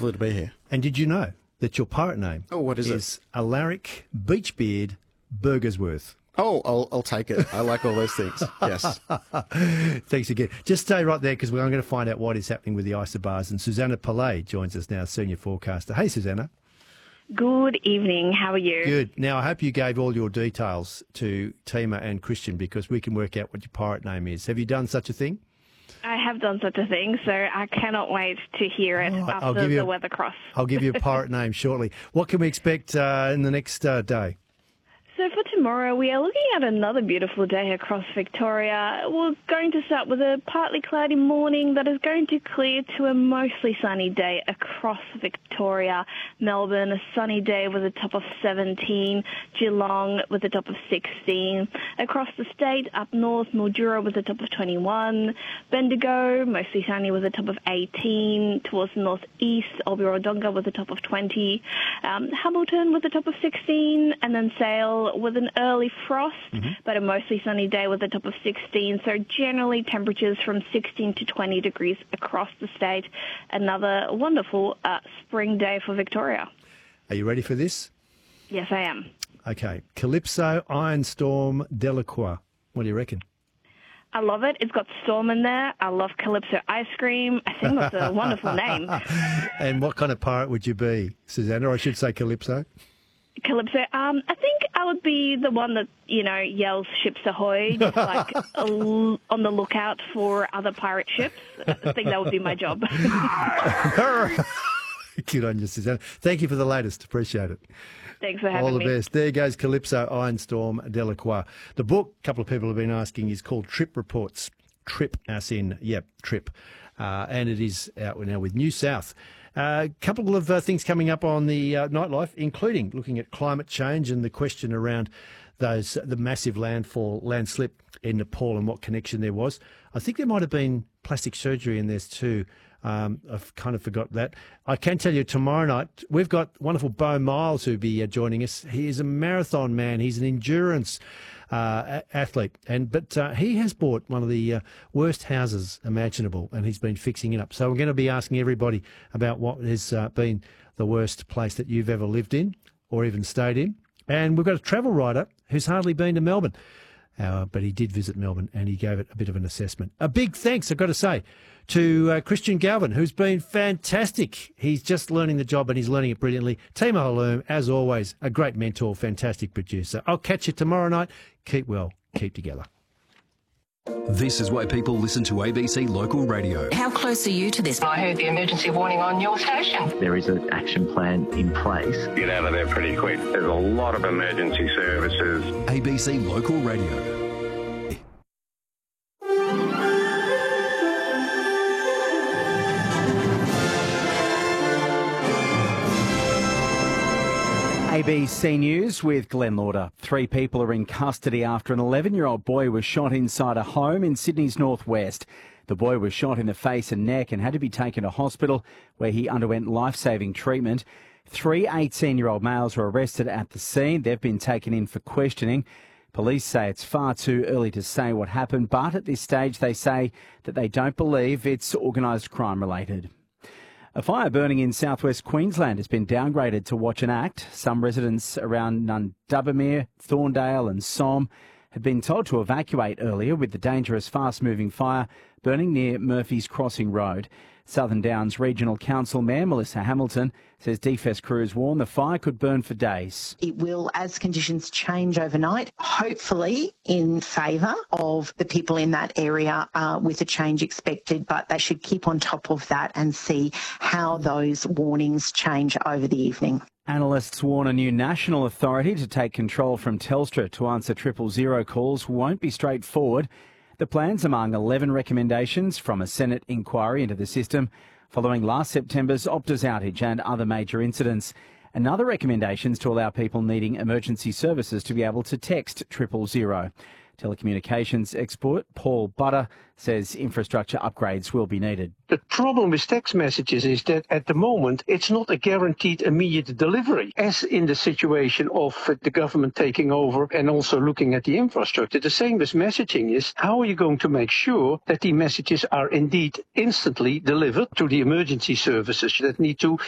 Lovely to be here. And did you know that your pirate name what is is Alaric Beachbeard Burgersworth? Oh, I'll take it. I like all those things. Yes. Thanks again. Just stay right there because we're going to find out what is happening with the isobars. And Susanna Pillay joins us now, senior forecaster. Hey, Susanna. Good evening. How are you? Good. Now, I hope you gave all your details to Tima and Christian because we can work out what your pirate name is. Have you done such a thing? I have done such a thing, so I cannot wait to hear it after the weather cross. I'll give you a pirate name shortly. What can we expect in the next day? So for tomorrow, we are looking at another beautiful day across Victoria. We're going to start with a partly cloudy morning that is going to clear to a mostly sunny day across Victoria. Melbourne, a sunny day with a top of 17. Geelong with a top of 16. Across the state, up north, Mildura with a top of 21. Bendigo, mostly sunny with a top of 18. Towards the northeast, Albury-Wodonga with a top of 20. Hamilton with a top of 16. And then Sale with an early frost, but a mostly sunny day with a top of 16. So generally temperatures from 16 to 20 degrees across the state. Another wonderful spring day for Victoria. Are you ready for this? Yes, I am. Okay. Calypso Ironstorm Delacroix. What do you reckon? I love it. It's got storm in there. I love Calypso ice cream. I think that's a wonderful name. And what kind of pirate would you be, Susanna? Or I should say Calypso. Calypso. I think I would be the one that, yells ships ahoy, just like on the lookout for other pirate ships. I think that would be my job. Good on you, Susanna. Thank you for the latest. Appreciate it. Thanks for having me. All the best. There goes Calypso Ironstorm Delacroix. The book, a couple of people have been asking, is called Trip Reports. Trip, as in, trip. And it is out now with New South. A couple of things coming up on the nightlife, including looking at climate change and the question around the massive landslip in Nepal and what connection there was. I think there might have been plastic surgery in there too. I've kind of forgot that. I can tell you tomorrow night, we've got wonderful Beau Miles who'll be joining us. He is a marathon man. He's an endurance athlete, but he has bought one of the worst houses imaginable, and he's been fixing it up. So we're going to be asking everybody about what has been the worst place that you've ever lived in or even stayed in. And we've got a travel writer who's hardly been to Melbourne, but he did visit Melbourne and he gave it a bit of an assessment. A big thanks, I've got to say, to Christian Galvin, who's been fantastic. He's just learning the job and he's learning it brilliantly. Tima Halloum, as always, a great mentor, fantastic producer. I'll catch you tomorrow night. Keep well, keep together. This is why people listen to ABC Local Radio. How close are you to this? I heard the emergency warning on your station. There is an action plan in place. Get out of there pretty quick. There's a lot of emergency services. ABC Local Radio. ABC News with Glenn Lauder. 3 people are in custody after an 11-year-old boy was shot inside a home in Sydney's northwest. The boy was shot in the face and neck and had to be taken to hospital where he underwent life-saving treatment. 3 18-year-old males were arrested at the scene. They've been taken in for questioning. Police say it's far too early to say what happened, but at this stage they say that they don't believe it's organised crime related. A fire burning in southwest Queensland has been downgraded to watch and act. Some residents around Nundubbermere, Thorndale and Somme had been told to evacuate earlier with the dangerous fast-moving fire burning near Murphy's Crossing Road. Southern Downs Regional Council Mayor Melissa Hamilton says DFES crews warn the fire could burn for days. It will, as conditions change overnight, hopefully in favour of the people in that area with a change expected, but they should keep on top of that and see how those warnings change over the evening. Analysts warn a new national authority to take control from Telstra to answer 000 calls won't be straightforward. The plan's among 11 recommendations from a Senate inquiry into the system following last September's Optus outage and other major incidents. Another recommendation is to allow people needing emergency services to be able to text 000. Telecommunications expert Paul Butter says infrastructure upgrades will be needed. The problem with text messages is that at the moment it's not a guaranteed immediate delivery, as in the situation of the government taking over and also looking at the infrastructure. The same with messaging is, how are you going to make sure that the messages are indeed instantly delivered to the emergency services that need to